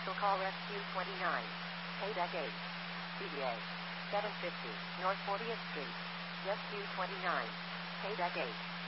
Special call SQ29. Payback 8. CDA. 750 North 40th Street. SQ29. Payback 8.